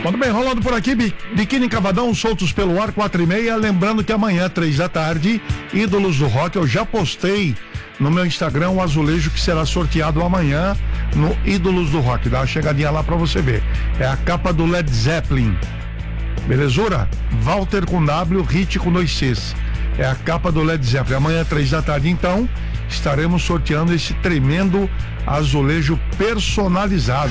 Muito bem, rolando por aqui, Biquíni Cavadão, soltos pelo ar, 4h30. Lembrando que amanhã, 3 da tarde, Ídolos do Rock, eu já postei no meu Instagram o azulejo que será sorteado amanhã no Ídolos do Rock. Dá uma chegadinha lá pra você ver. É a capa do Led Zeppelin. Belezura? Walter com W, Hit com 2 Cs. É a capa do Led Zeppelin. Amanhã, 3 da tarde, então, estaremos sorteando esse tremendo azulejo personalizado.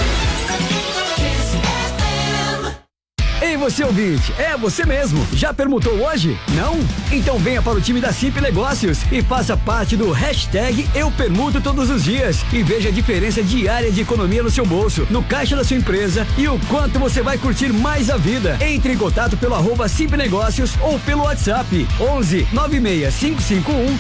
Ei, você ouvinte, é você mesmo. Já permutou hoje? Não? Então venha para o time da Simp Negócios e faça parte do hashtag Eu Permuto Todos os Dias e veja a diferença diária de economia no seu bolso, no caixa da sua empresa e o quanto você vai curtir mais a vida. Entre em contato pelo @Simp Negócios ou pelo WhatsApp 11 96551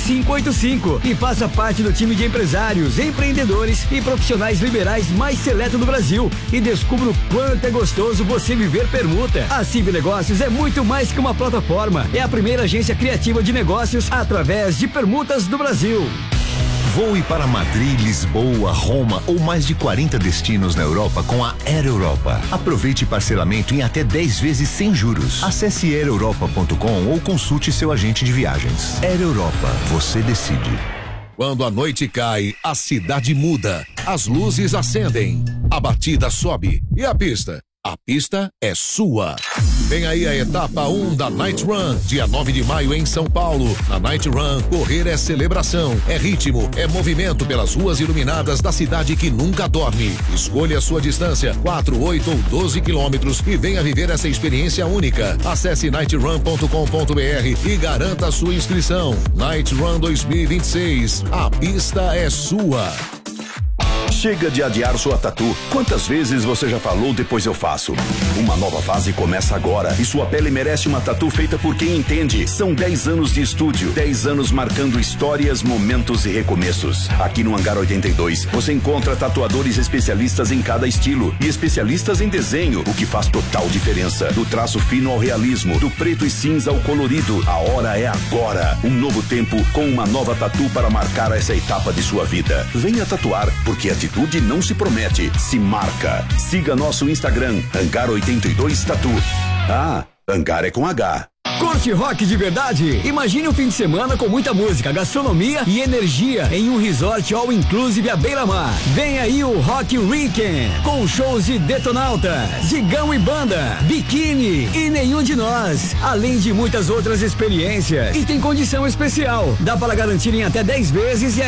7585 e faça parte do time de empresários, empreendedores e profissionais liberais mais seleto do Brasil e descubra o quanto é gostoso você viver permuta. A Simp Negócios é muito mais que uma plataforma. É a primeira agência criativa de negócios através de permutas do Brasil. Voe para Madrid, Lisboa, Roma ou mais de 40 destinos na Europa com a Air Europa. Aproveite parcelamento em até 10 vezes sem juros. Acesse aereuropa.com ou consulte seu agente de viagens. Air Europa, você decide. Quando a noite cai, a cidade muda. As luzes acendem, a batida sobe e a pista? A pista é sua. Vem aí a etapa 1 da Night Run, dia 9 de maio em São Paulo. Na Night Run, correr é celebração, é ritmo, é movimento pelas ruas iluminadas da cidade que nunca dorme. Escolha a sua distância, 4, 8 ou 12 quilômetros e venha viver essa experiência única. Acesse nightrun.com.br e garanta a sua inscrição. Night Run 2026, a pista é sua. Chega de adiar sua tatu. Quantas vezes você já falou depois eu faço? Uma nova fase começa agora e sua pele merece uma tatu feita por quem entende. São 10 anos de estúdio, 10 anos marcando histórias, momentos e recomeços. Aqui no Hangar 82, você encontra tatuadores especialistas em cada estilo e especialistas em desenho, o que faz total diferença. Do traço fino ao realismo, do preto e cinza ao colorido, a hora é agora. Um novo tempo com uma nova tatu para marcar essa etapa de sua vida. Venha tatuar, porque atitude não se promete, se marca. Siga nosso Instagram, Hangar 82 Tatu. Ah, Hangar é com H. Curte rock de verdade? Imagine um fim de semana com muita música, gastronomia e energia em um resort all inclusive à beira-mar. Vem aí o Rock Weekend, com shows de Detonautas, Digão e Banda, Biquíni e Nenhum de Nós, além de muitas outras experiências. E tem condição especial, dá para garantir em até 10 vezes e